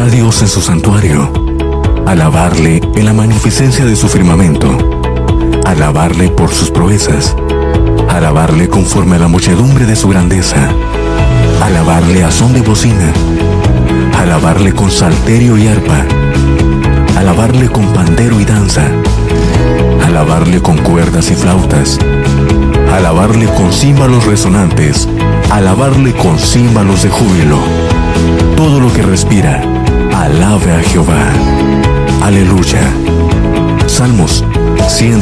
a Dios en su santuario, alabarle en la magnificencia de su firmamento, alabarle por sus proezas, alabarle conforme a la muchedumbre de su grandeza, alabarle a son de bocina, alabarle con salterio y arpa, alabarle con pandero y danza, alabarle con cuerdas y flautas, alabarle con címbalos resonantes, alabarle con címbalos de júbilo. Todo lo que respira, alabe a Jehová. Aleluya. Salmos 100.